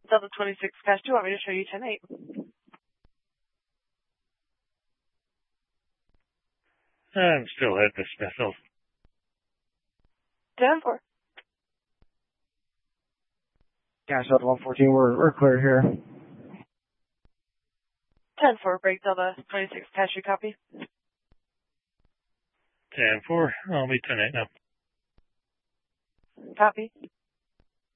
Delta 26 past 2, want me to show you 10-8? I'm still at the Smithfield. 10-4. Gas Delta 114, we're clear here. 10-4, break Delta 26 past you, copy? 10-4, I'll be 10-8 now. Copy.